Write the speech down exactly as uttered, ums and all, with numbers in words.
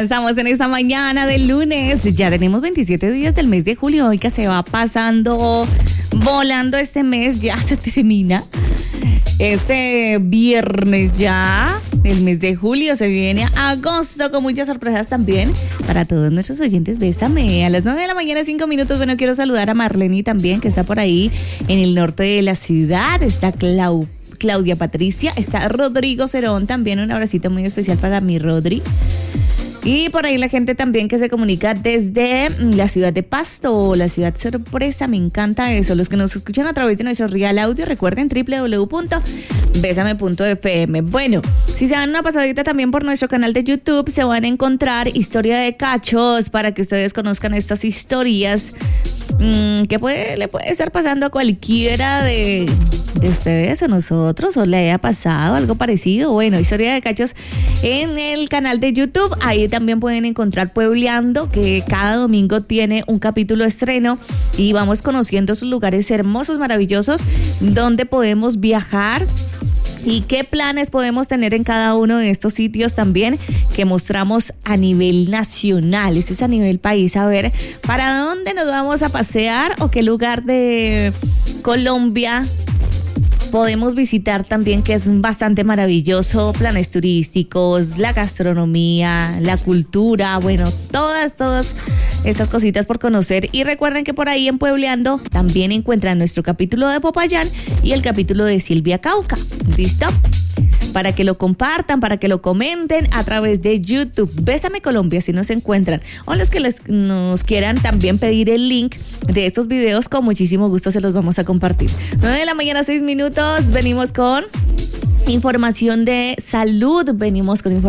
Avanzamos en esta mañana del lunes. Ya tenemos veintisiete días del mes de julio. Hoy que se va pasando, volando este mes. Ya se termina. Este viernes ya, el mes de julio, se viene agosto con muchas sorpresas también para todos nuestros oyentes. Bésame. A las nueve de la mañana, cinco minutos. Bueno, quiero saludar a Marlene también, que está por ahí en el norte de la ciudad. Está Clau. Claudia Patricia, está Rodrigo Cerón también, un abracito muy especial para mi Rodri. Y por ahí la gente también que se comunica desde la ciudad de Pasto, la ciudad sorpresa, me encanta eso. Los que nos escuchan a través de nuestro Real Audio, recuerden doble u doble u doble u punto besame punto efe eme. Bueno, si se dan una pasadita también por nuestro canal de YouTube, se van a encontrar Historia de Cachos para que ustedes conozcan estas historias mmm, que puede, le puede estar pasando a cualquiera de... de ustedes o nosotros, o le haya pasado algo parecido. Bueno, Historia de Cachos en el canal de YouTube. Ahí también pueden encontrar Puebleando, que cada domingo tiene un capítulo estreno y vamos conociendo sus lugares hermosos, maravillosos, donde podemos viajar y qué planes podemos tener en cada uno de estos sitios también que mostramos a nivel nacional. Esto es a nivel país, a ver para dónde nos vamos a pasear o qué lugar de Colombia podemos visitar también, que es bastante maravilloso. Planes turísticos, la gastronomía, la cultura, bueno, todas, todas estas cositas por conocer. Y recuerden que por ahí en Puebleando también encuentran nuestro capítulo de Popayán y el capítulo de Silvia Cauca. ¿Listo? Para que lo compartan, para que lo comenten a través de YouTube. Bésame Colombia, si nos encuentran. O los que les, nos quieran también pedir el link de estos videos, con muchísimo gusto se los vamos a compartir. nueve de la mañana, seis minutos. Venimos con información de salud. Venimos con información